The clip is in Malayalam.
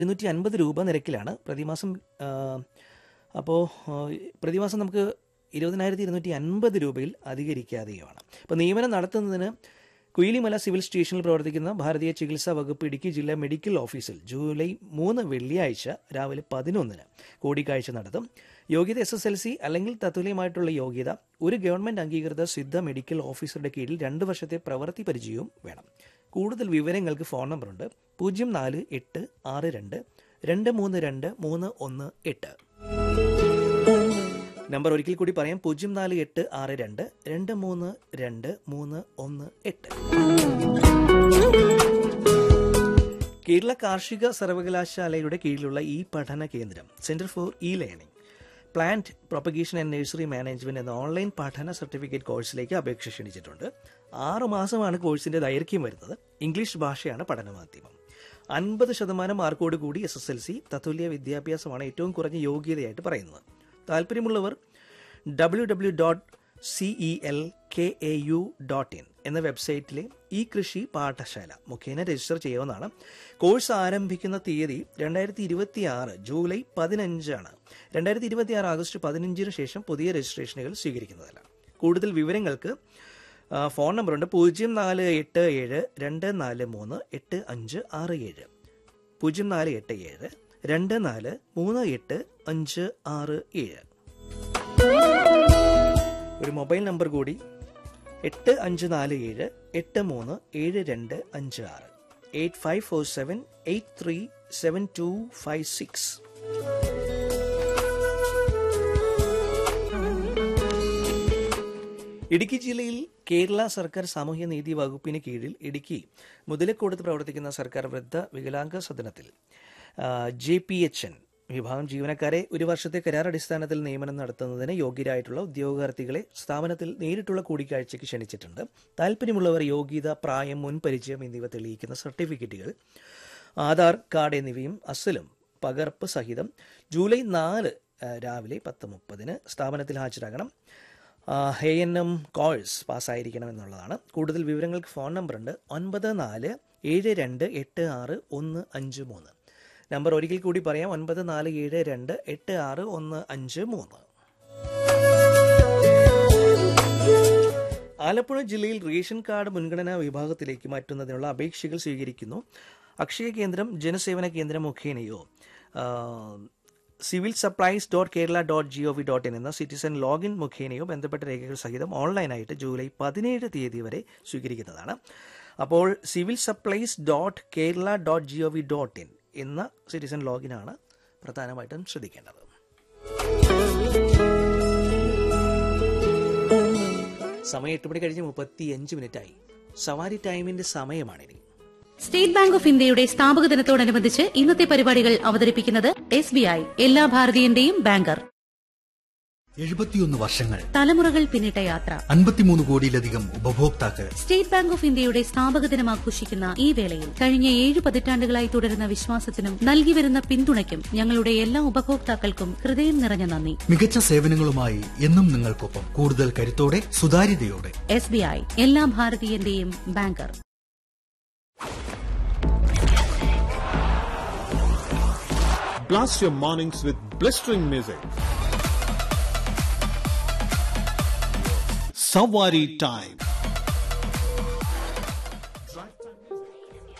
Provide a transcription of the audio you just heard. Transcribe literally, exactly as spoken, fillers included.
ഇരുന്നൂറ്റി അൻപത് രൂപ നിരക്കിലാണ് പ്രതിമാസം. അപ്പോൾ പ്രതിമാസം നമുക്ക് ഇരുപതിനായിരത്തി ഇരുന്നൂറ്റി അൻപത് രൂപയിൽ അധികരിക്കാതെയുമാണ്. ഇപ്പോൾ നിയമനം നടത്തുന്നതിന് കുയിലിമല സിവിൽ സ്റ്റേഷനിൽ പ്രവർത്തിക്കുന്ന ഭാരതീയ ചികിത്സാ വകുപ്പ് ഇടുക്കി ജില്ലാ മെഡിക്കൽ ഓഫീസിൽ ജൂലൈ മൂന്ന് വെള്ളിയാഴ്ച രാവിലെ പതിനൊന്നിന് കൂടിക്കാഴ്ച നടത്തും. യോഗ്യത എസ് എസ് എൽ സി അല്ലെങ്കിൽ തത്തുല്യമായിട്ടുള്ള യോഗ്യത, ഒരു ഗവൺമെൻറ് അംഗീകൃത സിദ്ധ മെഡിക്കൽ ഓഫീസറുടെ കീഴിൽ രണ്ട് വർഷത്തെ പ്രവൃത്തി പരിചയവും വേണം. കൂടുതൽ വിവരങ്ങൾക്ക് ഫോൺ നമ്പറുണ്ട് പൂജ്യം നാല് എട്ട് ആറ് രണ്ട് രണ്ട് മൂന്ന് രണ്ട് മൂന്ന് ഒന്ന് എട്ട്. നമ്പർ ഒരിക്കൽ കൂടി പറയാം, പൂജ്യം നാല് എട്ട് ആറ് രണ്ട് രണ്ട് മൂന്ന് രണ്ട് മൂന്ന് ഒന്ന് എട്ട്. കേരള കാർഷിക സർവകലാശാലയുടെ കീഴിലുള്ള ഈ പഠന കേന്ദ്രം centre for E learning plant propagation and nursery management എന്ന ഓൺലൈൻ പഠന സർട്ടിഫിക്കറ്റ് കോഴ്സിലേക്ക് അപേക്ഷ ക്ഷണിച്ചിട്ടുണ്ട്. ആറു മാസമാണ് കോഴ്സിന്റെ ദൈർഘ്യം വരുന്നത്. ഇംഗ്ലീഷ് ഭാഷയാണ് പഠനമാധ്യമം. അൻപത് ശതമാനം മാർക്കോട് കൂടി എസ് എസ് എൽ സി തത്തുല്യ വിദ്യാഭ്യാസമാണ് ഏറ്റവും കുറഞ്ഞ യോഗ്യതയായിട്ട് പറയുന്നത്. താല്പര്യമുള്ളവർ W W dot C E L K A U dot in എന്ന വെബ്സൈറ്റിലെ ഈ കൃഷി പാഠശാല മുഖേന രജിസ്റ്റർ ചെയ്യാവുന്നതാണ്. കോഴ്സ് ആരംഭിക്കുന്ന തീയതി രണ്ടായിരത്തി ഇരുപത്തി ആറ് ജൂലൈ പതിനഞ്ചാണ്. രണ്ടായിരത്തി ഇരുപത്തി ആറ് ആഗസ്റ്റ് പതിനഞ്ചിന് ശേഷം പുതിയ രജിസ്ട്രേഷനുകൾ സ്വീകരിക്കുന്നതല്ല. കൂടുതൽ വിവരങ്ങൾക്ക് ഫോൺ നമ്പറുണ്ട് പൂജ്യം നാല് എട്ട് ഏഴ് രണ്ട് നാല് മൂന്ന് എട്ട് അഞ്ച് ആറ് ഏഴ് പൂജ്യം നാല് എട്ട് ഏഴ് രണ്ട് നാല് മൂന്ന് എട്ട് അഞ്ച് ആറ് ഏഴ്. ഒരു മൊബൈൽ നമ്പർ കൂടി എട്ട് അഞ്ച് നാല് ഏഴ് എട്ട് മൂന്ന് ഏഴ് രണ്ട് അഞ്ച് ആറ് eight five four seven eight three seven to five six. Idukki ജില്ലയിൽ കേരള സർക്കാർ സാമൂഹ്യ നീതി വകുപ്പിന് കീഴിൽ ഇടുക്കി മുതലക്കോടത്ത് പ്രവർത്തിക്കുന്ന സർക്കാർ വൃദ്ധ വികലാംഗ സദനത്തിൽ ജെ പി എച്ച് എൻ വിഭാഗം ജീവനക്കാരെ ഒരു വർഷത്തെ കരാർ അടിസ്ഥാനത്തിൽ നിയമനം നടത്തുന്നതിന് യോഗ്യരായിട്ടുള്ള ഉദ്യോഗാർത്ഥികളെ സ്ഥാപനത്തിൽ നേരിട്ടുള്ള കൂടിക്കാഴ്ചയ്ക്ക് ക്ഷണിച്ചിട്ടുണ്ട്. താല്പര്യമുള്ളവർ യോഗ്യത, പ്രായം, മുൻപരിചയം എന്നിവ തെളിയിക്കുന്ന സർട്ടിഫിക്കറ്റുകൾ, ആധാർ കാർഡ് എന്നിവയും അസലും പകർപ്പ് സഹിതം ജൂലൈ നാല് രാവിലെ പത്ത് മുപ്പതിന് സ്ഥാപനത്തിൽ ഹാജരാകണം. എ എൻ എം കോഴ്സ് പാസ്സായിരിക്കണം എന്നുള്ളതാണ്. കൂടുതൽ വിവരങ്ങൾക്ക് ഫോൺ നമ്പറുണ്ട് ഒൻപത് നാല് ഏഴ് രണ്ട് എട്ട് ആറ് ഒന്ന് അഞ്ച് മൂന്ന്. നമ്പർ ഒരിക്കൽ കൂടി പറയാം, ഒൻപത് നാല് ഏഴ് രണ്ട് എട്ട് ആറ് ഒന്ന് അഞ്ച് മൂന്ന്. ആലപ്പുഴ ജില്ലയിൽ റേഷൻ കാർഡ് മുൻഗണനാ വിഭാഗത്തിലേക്ക് മാറ്റുന്നതിനുള്ള അപേക്ഷകൾ സ്വീകരിക്കുന്നു. അക്ഷയ കേന്ദ്രം, ജനസേവന കേന്ദ്രം മുഖേനയോ civil supplies dot Kerala dot G O V dot in എന്ന സിറ്റിസൺ ലോഗിൻ മുഖേനയോ ബന്ധപ്പെട്ട രേഖകൾ സഹിതം ഓൺലൈനായിട്ട് ജൂലൈ പതിനേഴ് തീയതി വരെ സ്വീകരിക്കുന്നതാണ്. അപ്പോൾ civil supplies dot Kerala dot G O V dot in എന്ന സിറ്റിസൺ ലോഗിനാണ് പ്രധാനമായിട്ടും ശ്രദ്ധിക്കേണ്ടത്. സമയം എട്ട് മണി കഴിഞ്ഞ് മുപ്പത്തി അഞ്ച് മിനിറ്റായി. സവാരി ടൈമിന്റെ സമയമാണിനി. സ്റ്റേറ്റ് ബാങ്ക് ഓഫ് ഇന്ത്യയുടെ സ്ഥാപക ദിനത്തോടനുബന്ധിച്ച് ഇന്നത്തെ പരിപാടികൾ അവതരിപ്പിക്കുന്നത് എസ് ബി ഐ, എല്ലാ ഭാരതീയന്റെയും ബാങ്കർ. എഴുപത്തിയൊന്ന് വർഷങ്ങൾ, തലമുറകൾ പിന്നിട്ട യാത്ര, അൻപത്തിമൂന്ന് കോടിയിലധികം ഉപഭോക്താക്കൾ. സ്റ്റേറ്റ് ബാങ്ക് ഓഫ് ഇന്ത്യയുടെ സ്ഥാപക ദിനം ആഘോഷിക്കുന്ന ഈ വേളയിൽ കഴിഞ്ഞ ഏഴ് പതിറ്റാണ്ടുകളായി തുടരുന്ന വിശ്വാസത്തിനും നൽകിവരുന്ന പിന്തുണയ്ക്കും ഞങ്ങളുടെ എല്ലാ ഉപഭോക്താക്കൾക്കും ഹൃദയം നിറഞ്ഞ നന്ദി. മികച്ച സേവനങ്ങളുമായി എന്നും നിങ്ങൾക്കൊപ്പം, കൂടുതൽ കരുത്തോടെ, സുതാര്യതയോടെ. എസ് ബി ഐ, എല്ലാ ഭാരതീയന്റെയും banker. Blast your mornings with blistering music. Savari time.